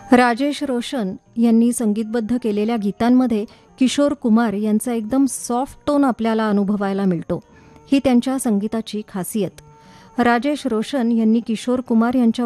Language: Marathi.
राजेश रोशन यांनी संगीतबद्ध केलेल्या गीतांमध्ये किशोर कुमार यांचा एकदम सॉफ्ट टोन आपल्याला अनुभवायला मिळतो. ही त्यांच्या संगीताची खासियत. राजेश रोशन यांनी किशोर कुमार यांच्या